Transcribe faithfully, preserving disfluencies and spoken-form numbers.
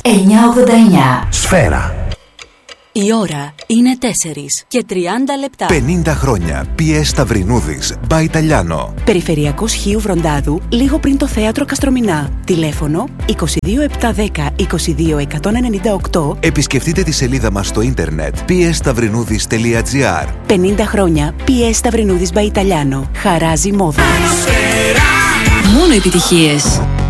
εννιακόσια ογδόντα εννιά. Σφαίρα. Η ώρα είναι τέσσερις και τριάντα λεπτά. πενήντα χρόνια. πι ες Σταυρινούδης, by Italiano. Περιφερειακός Χίου Βροντάδου, λίγο πριν το θέατρο Καστρομηνά. Τηλέφωνο είκοσι δύο επτακόσια δέκα είκοσι δύο εκατόν ενενήντα οκτώ. Επισκεφτείτε τη σελίδα μας στο ίντερνετ πι ες σταυρινούδης τελεία τζι άρ. πενήντα χρόνια πι ες Σταυρινούδης by Italiano. Χαράζει μόδα. Μόνο επιτυχίες.